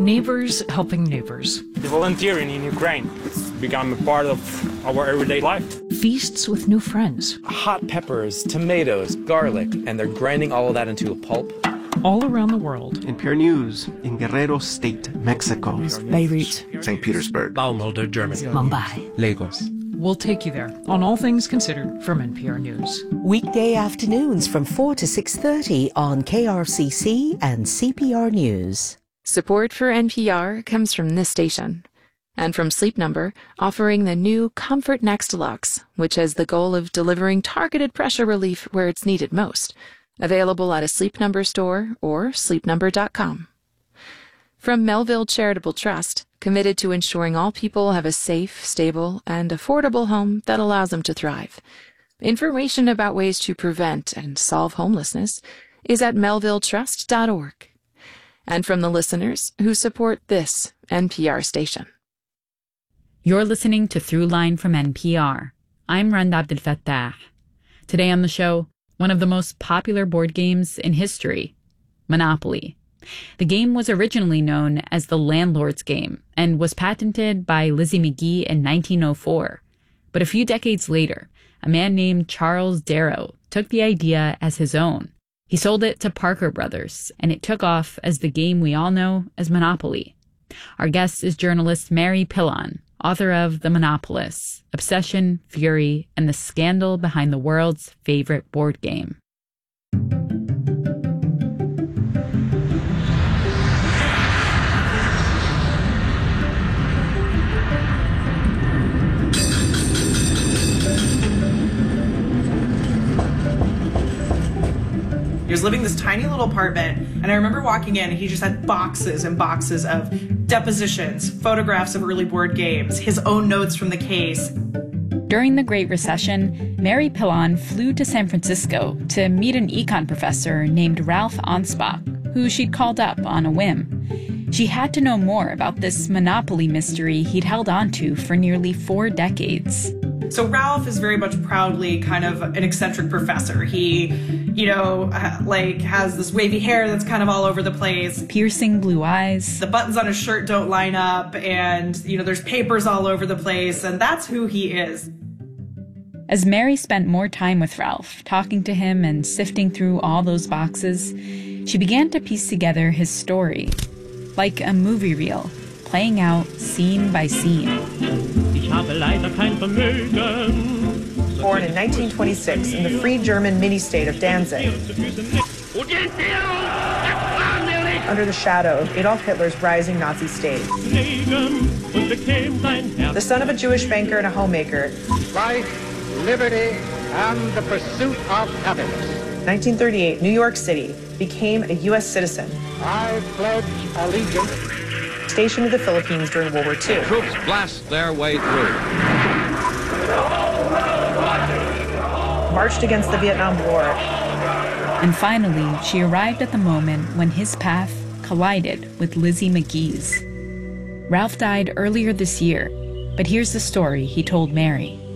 Neighbors helping neighbors. The volunteering in Ukraine, it's become a part of our everyday life. Feasts with new friends. Hot peppers, tomatoes, garlic, and they're grinding all of that into a pulp. All around the world. NPR News in Guerrero State, Mexico. Beirut. St. Petersburg. Baumholder, Germany. Mumbai. Lagos. We'll take you there on All Things Considered from NPR News. Weekday afternoons from 4 to 6:30 on KRCC and CPR News. Support for NPR comes from this station and from Sleep Number, offering the new Comfort Next Deluxe, which has the goal of delivering targeted pressure relief where it's needed most. Available at a Sleep Number store or sleepnumber.com. From Melville Charitable Trust, committed to ensuring all people have a safe, stable, and affordable home that allows them to thrive. Information about ways to prevent and solve homelessness is at melvilletrust.org. And from the listeners who support this NPR station. You're listening to Throughline from NPR. I'm Rand Abdel Fattah. Today on the show, one of the most popular board games in history, Monopoly. The game was originally known as the Landlord's Game and was patented by Lizzie McGee in 1904. But a few decades later, a man named Charles Darrow took the idea as his own. He sold it to Parker Brothers, and it took off as the game we all know as Monopoly. Our guest is journalist Mary Pilon, author of The Monopolists, Obsession, Fury, and the Scandal Behind the World's Favorite Board Game. He was living in this tiny little apartment, and I remember walking in, and he just had boxes and boxes of depositions, photographs of early board games, his own notes from the case. During the Great Recession, Mary Pilon flew to San Francisco to meet an econ professor named Ralph Ansbach, who she'd called up on a whim. She had to know more about this Monopoly mystery he'd held onto for nearly 4 decades. So Ralph is very much proudly kind of an eccentric professor. He, has this wavy hair that's kind of all over the place. Piercing blue eyes. The buttons on his shirt don't line up, and, there's papers all over the place, and that's who he is. As Mary spent more time with Ralph, talking to him and sifting through all those boxes, she began to piece together his story, like a movie reel, playing out scene by scene. Born in 1926 in the free German mini-state of Danzig, under the shadow of Adolf Hitler's rising Nazi state. The son of a Jewish banker and a homemaker. Life, liberty, and the pursuit of happiness. 1938, New York City, became a U.S. citizen. I pledge allegiance. Stationed in the Philippines during World War II. Troops blast their way through. Marched against the Vietnam War. And finally, she arrived at the moment when his path collided with Lizzie McGee's. Ralph died earlier this year, but here's the story he told Mary.